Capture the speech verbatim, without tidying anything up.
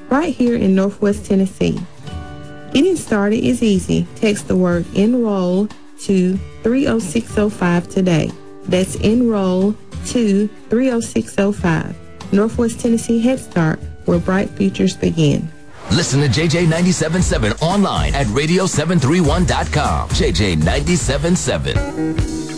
right here in Northwest Tennessee. Getting started is easy. Text the word enroll to three oh six oh five today. That's enroll to three oh six oh five. Northwest Tennessee Head Start, where bright futures begin. Listen to J J ninety-seven point seven online at radio seven three one dot com. J J ninety-seven point seven.